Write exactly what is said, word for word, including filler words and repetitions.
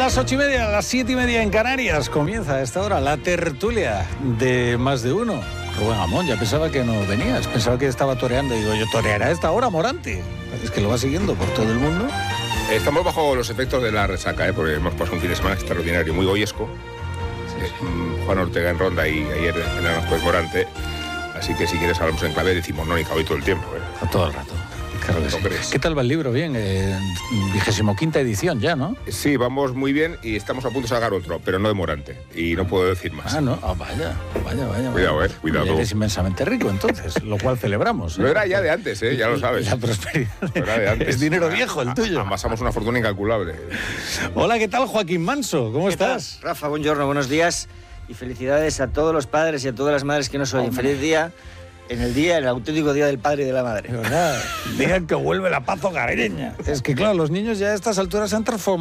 Las ocho y media, a las siete y media en Canarias, comienza a esta hora la tertulia de Más de Uno. Rubén Amón, ya pensaba que no venías, pensaba que estaba toreando. Y digo, yo toreará a esta hora Morante. Es que lo va siguiendo por todo el mundo. Estamos bajo los efectos de la resaca, ¿eh? Porque hemos pasado un fin de semana extraordinario, muy goyesco. Sí, sí. Eh, Juan Ortega en Ronda y ayer en Aranjuez Morante. Así que si quieres hablamos en clave decimonónica hoy todo el tiempo. ¿eh? Todo el rato. Claro que sí. ¿Crees? ¿Qué tal va el libro? Bien, eh, vigésimo quinta edición ya, ¿no? Sí, vamos muy bien y estamos a punto de sacar otro, pero no de Morante. Y no puedo decir más. Ah, no, ah, vaya, vaya, vaya. Cuidado, vaya. eh, cuidado. Eres inmensamente rico, entonces, lo cual celebramos. ¿eh? Lo era ya de antes, ¿eh? Ya lo sabes. La prosperidad. Lo era de antes. Es dinero viejo el tuyo. Amasamos una fortuna incalculable. Hola, ¿qué tal, Joaquín Manso? ¿Cómo ¿Qué estás? tal? Rafa, buongiorno, buenos días y felicidades a todos los padres y a todas las madres que nos oyen. Hombre. Feliz día en el día, el auténtico día del padre y de la madre. De verdad, digan que vuelve la paz hogareña. Es que, claro, los niños ya a estas alturas se han transformado